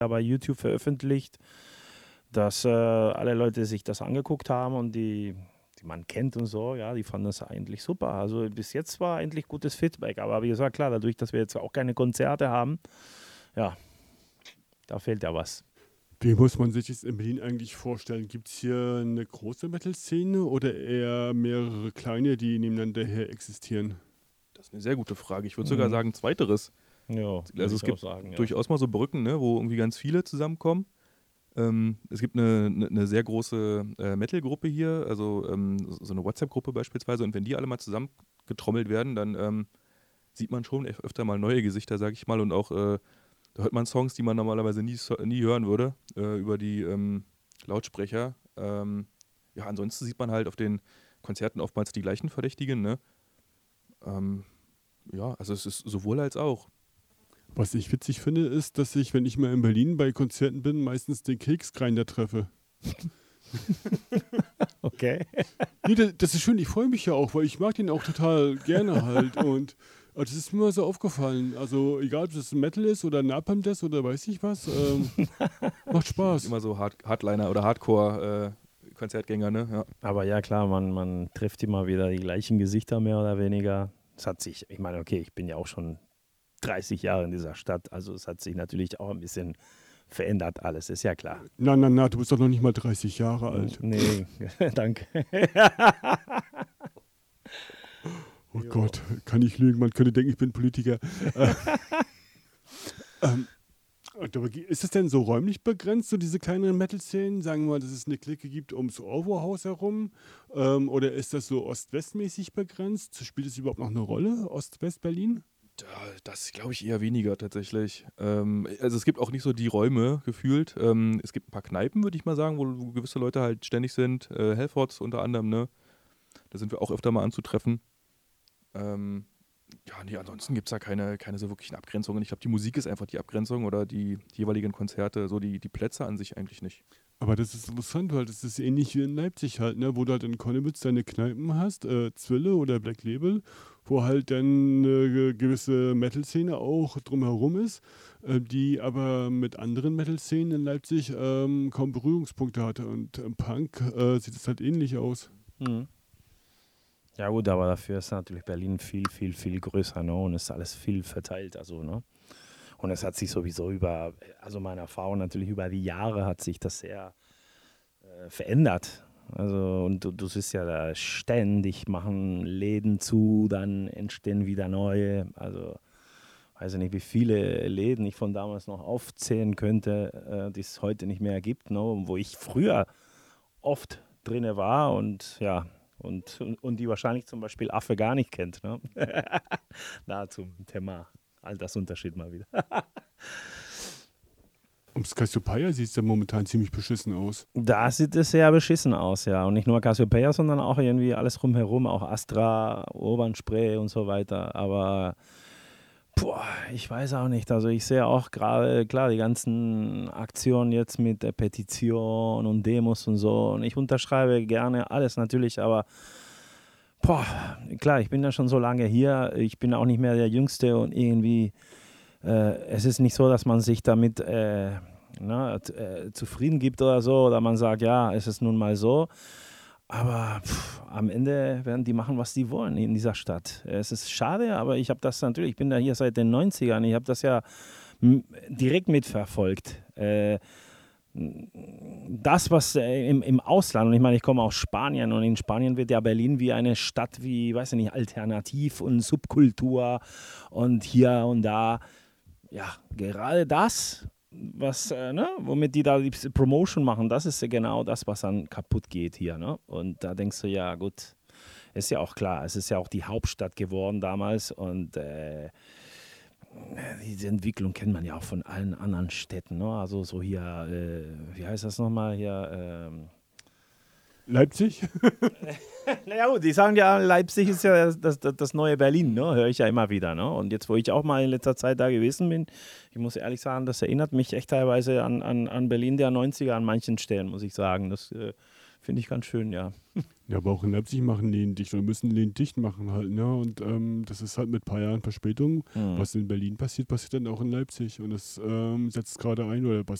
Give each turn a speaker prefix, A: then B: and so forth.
A: bei YouTube veröffentlicht, dass alle Leute sich das angeguckt haben und die man kennt und so, ja, die fanden das eigentlich super. Also bis jetzt war eigentlich gutes Feedback. Aber wie gesagt, klar, dadurch, dass wir jetzt auch keine Konzerte haben, ja, da fehlt ja was.
B: Wie muss man sich das in Berlin eigentlich vorstellen? Gibt es hier eine große Metal-Szene oder eher mehrere kleine, die nebeneinander her existieren?
C: Das ist eine sehr gute Frage. Ich würde sogar sagen, zweiteres.
A: Ja,
C: also es gibt durchaus mal so Brücken, ne, wo irgendwie ganz viele zusammenkommen. Es gibt eine sehr große Metal-Gruppe hier, also so eine WhatsApp-Gruppe beispielsweise. Und wenn die alle mal zusammengetrommelt werden, dann sieht man schon öfter mal neue Gesichter, sag ich mal. Und auch da hört man Songs, die man normalerweise nie hören würde, über die Lautsprecher. Ja, ansonsten sieht man halt auf den Konzerten oftmals die gleichen Verdächtigen, ne? Ja, also es ist sowohl als auch.
B: Was ich witzig finde, ist, dass ich, wenn ich mal in Berlin bei Konzerten bin, meistens den Keksgrinder treffe.
A: Okay.
B: Nee, das ist schön, ich freue mich ja auch, weil ich mag den auch total gerne halt. Und das ist mir mal so aufgefallen. Also egal, ob das Metal ist oder Napalm Death oder weiß ich was, macht Spaß.
C: Immer so Hardliner oder Hardcore-Konzertgänger, ne? Ja.
A: Aber ja, klar, man trifft immer wieder die gleichen Gesichter mehr oder weniger. Es hat sich, ich meine, okay, ich bin ja auch schon 30 Jahre in dieser Stadt, also es hat sich natürlich auch ein bisschen verändert alles, ist ja klar.
B: Na, du bist doch noch nicht mal 30 Jahre alt.
A: Nee, danke.
B: Oh Gott, kann ich lügen, man könnte denken, ich bin Politiker. Aber ist es denn so räumlich begrenzt, so diese kleineren Metal-Szenen? Sagen wir mal, dass es eine Clique gibt ums Ovo-Haus herum? Oder ist das so ost-west-mäßig begrenzt? Spielt es überhaupt noch eine Rolle, Ost-West-Berlin?
C: Das glaube ich eher weniger tatsächlich. Also es gibt auch nicht so die Räume gefühlt. Es gibt ein paar Kneipen, würde ich mal sagen, wo gewisse Leute halt ständig sind. Hellfords unter anderem, ne? Da sind wir auch öfter mal anzutreffen. Ja, nee, ansonsten gibt es da keine so wirklichen Abgrenzungen. Ich glaube, die Musik ist einfach die Abgrenzung oder die jeweiligen Konzerte, so die Plätze an sich eigentlich nicht.
B: Aber das ist interessant, weil das ist ähnlich wie in Leipzig halt, ne? Wo du halt in Konnewitz deine Kneipen hast, Zwille oder Black Label, wo halt dann eine gewisse Metal-Szene auch drumherum ist, die aber mit anderen Metal-Szenen in Leipzig kaum Berührungspunkte hatte. Und im Punk sieht es halt ähnlich aus.
A: Mhm. Ja gut, aber dafür ist natürlich Berlin viel, viel, viel größer, ne? Und ist alles viel verteilt, also, ne? Und es hat sich sowieso also meine Erfahrung natürlich über die Jahre hat sich das sehr verändert. Also und du siehst ja da ständig machen Läden zu, dann entstehen wieder neue. Also weiß ich nicht, wie viele Läden ich von damals noch aufzählen könnte, die es heute nicht mehr gibt, ne? Wo ich früher oft drinne war und ja. Und die wahrscheinlich zum Beispiel Affe gar nicht kennt. Ne? Da zum Thema Altersunterschied mal wieder.
B: Ums Cassiopeia sieht es ja momentan ziemlich beschissen aus.
A: Da sieht es sehr beschissen aus, ja. Und nicht nur Cassiopeia, sondern auch irgendwie alles rumherum, auch Astra, Urban-Spree und so weiter. Aber ich weiß auch nicht. Also ich sehe auch gerade, klar, die ganzen Aktionen jetzt mit der Petition und Demos und so. Und ich unterschreibe gerne alles natürlich, aber klar, ich bin ja schon so lange hier. Ich bin auch nicht mehr der Jüngste und irgendwie, es ist nicht so, dass man sich damit zufrieden gibt oder so. Oder man sagt, ja, es ist nun mal so. Aber am Ende werden die machen, was die wollen in dieser Stadt. Es ist schade, aber ich habe das natürlich, ich bin da hier seit den 90ern, ich habe das ja direkt mitverfolgt. Das, was im Ausland, und ich meine, ich komme aus Spanien und in Spanien wird ja Berlin wie eine Stadt wie, weiß ich nicht, Alternativ und Subkultur und hier und da. Ja, gerade das, womit die da die Promotion machen, das ist ja genau das, was dann kaputt geht hier. Ne? Und da denkst du, ja gut, ist ja auch klar, es ist ja auch die Hauptstadt geworden damals und diese Entwicklung kennt man ja auch von allen anderen Städten. Ne? Also so hier, wie heißt das nochmal hier?
B: Leipzig?
A: Naja gut, die sagen ja, Leipzig ist ja das neue Berlin, ne? Höre ich ja immer wieder. Ne? Und jetzt, wo ich auch mal in letzter Zeit da gewesen bin, ich muss ehrlich sagen, das erinnert mich echt teilweise an Berlin der 90er an manchen Stellen, muss ich sagen. Das Finde ich ganz schön, ja.
B: Ja, aber auch in Leipzig machen Läden dicht oder müssen Läden dicht machen halt, ne? Und das ist halt mit ein paar Jahren Verspätung. Was in Berlin passiert, passiert dann auch in Leipzig. Und das setzt gerade ein oder